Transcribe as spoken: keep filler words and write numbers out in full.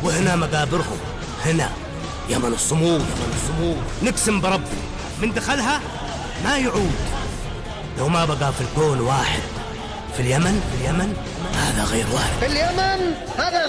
وهنا مقابرهم، هنا يمن الصمود. يمن الصمود نقسم بربي من دخلها ما يعود. لو ما بقى في الكون واحد في اليمن، في اليمن هذا غير وارد. في اليمن هذا